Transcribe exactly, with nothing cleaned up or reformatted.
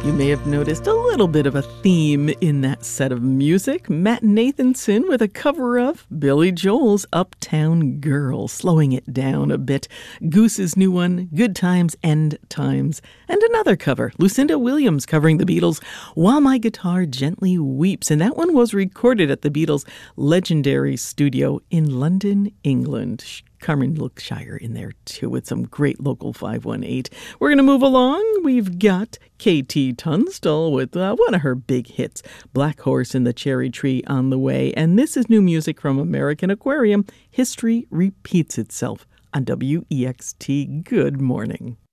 You may have noticed a little bit of a theme in that set of music. Matt Nathanson with a cover of Billy Joel's Uptown Girl, slowing it down a bit. Goose's new one, Good Times, End Times. And another cover, Lucinda Williams covering the Beatles, While My Guitar Gently Weeps. And that one was recorded at the Beatles' legendary studio in London, England. Carmen Lookshire in there, too, with some great local five one eight. We're going to move along. We've got K T Tunstall with uh, one of her big hits, Black Horse and the Cherry Tree, on the way. And this is new music from American Aquarium, History Repeats Itself, on W E X T. Good morning.